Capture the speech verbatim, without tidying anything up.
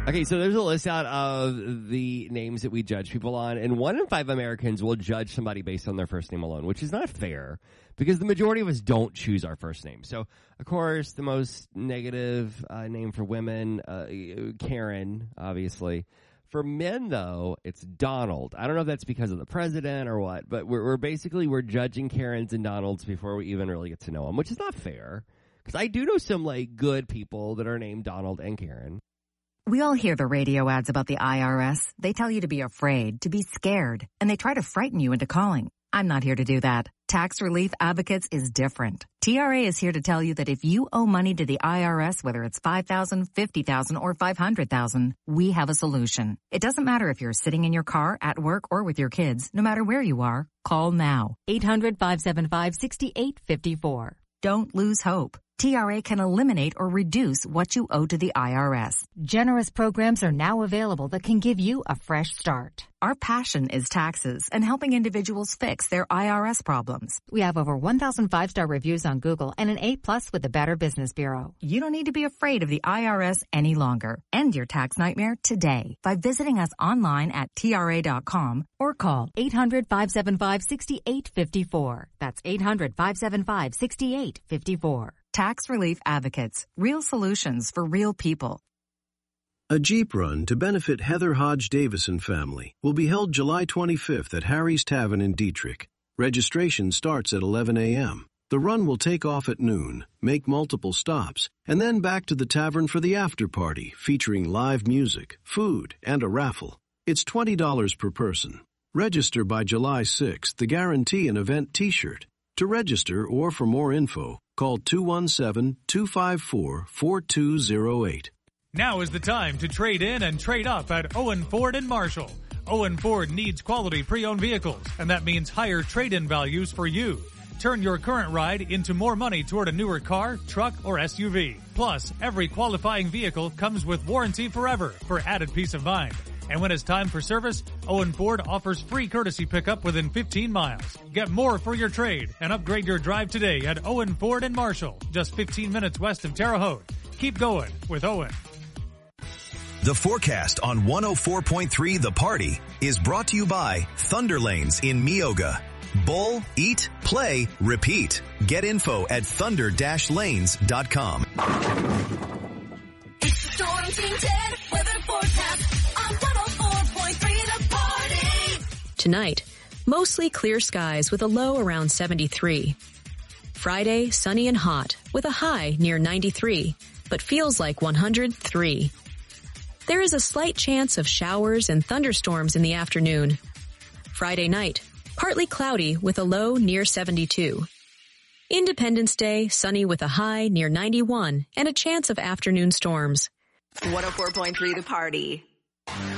Okay, so there's a list out of the names that we judge people on, and one in five Americans will judge somebody based on their first name alone, which is not fair because the majority of us don't choose our first name. So, of course, the most negative uh, name for women, uh, Karen, obviously. For men, though, it's Donald. I don't know if that's because of the president or what, but we're, we're basically we're judging Karens and Donalds before we even really get to know them, which is not fair because I do know some like good people that are named Donald and Karen. We all hear the radio ads about the I R S. They tell you to be afraid, to be scared, and they try to frighten you into calling. I'm not here to do that. Tax Relief Advocates is different. T R A is here to tell you that if you owe money to the I R S, whether it's five thousand dollars, fifty thousand dollars, or five hundred thousand dollars, we have a solution. It doesn't matter if you're sitting in your car, at work, or with your kids. No matter where you are, call now. eight hundred, five seven five, six eight five four. Don't lose hope. T R A can eliminate or reduce what you owe to the I R S. Generous programs are now available that can give you a fresh start. Our passion is taxes and helping individuals fix their I R S problems. We have over one thousand five-star reviews on Google and an A plus with the Better Business Bureau. You don't need to be afraid of the I R S any longer. End your tax nightmare today by visiting us online at T R A dot com or call eight hundred, five seven five, six eight five four. That's eight hundred, five seven five, six eight five four. Tax Relief Advocates. Real solutions for real people. A Jeep run to benefit Heather Hodge Davison family will be held July twenty-fifth at Harry's Tavern in Dietrich. Registration starts at eleven a.m. The run will take off at noon, make multiple stops, and then back to the tavern for the after party featuring live music, food, and a raffle. It's twenty dollars per person. Register by July sixth to guarantee an event t-shirt. To register or for more info, call two one seven, two five four, four two zero eight. Now is the time to trade in and trade up at Owen Ford and Marshall. Owen Ford needs quality pre-owned vehicles, and that means higher trade-in values for you. Turn your current ride into more money toward a newer car, truck, or S U V. Plus, every qualifying vehicle comes with warranty forever for added peace of mind. And when it's time for service, Owen Ford offers free courtesy pickup within fifteen miles. Get more for your trade and upgrade your drive today at Owen Ford and Marshall, just fifteen minutes west of Terre Haute. Keep going with Owen. The forecast on one oh four point three The Party is brought to you by Thunder Lanes in Meoga. Bowl, eat, play, repeat. Get info at thunder dash lanes dot com. It's the Storm Team ten weather forecast on one oh four point three The Party. Tonight, mostly clear skies with a low around seventy-three. Friday, sunny and hot with a high near ninety-three, but feels like one hundred three. There is a slight chance of showers and thunderstorms in the afternoon. Friday night, partly cloudy with a low near seventy-two. Independence Day, sunny with a high near ninety-one and a chance of afternoon storms. one oh four point three The Party.